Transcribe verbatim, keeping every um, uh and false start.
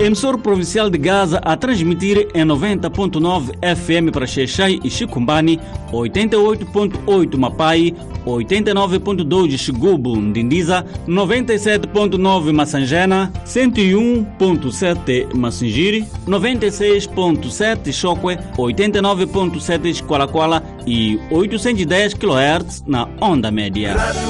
Emissor provincial de Gaza a transmitir em noventa ponto nove F M para Xai-Xai e Chicombani, oitenta e oito ponto oito Mapai, oitenta e nove ponto dois Xigubu, Ndindiza, noventa e sete ponto nove Massangena, cento e um ponto sete Massingiri, noventa e seis ponto sete Chokwe, oitenta e nove ponto sete Qualaquala e oitocentos e dez quilohertz na onda média.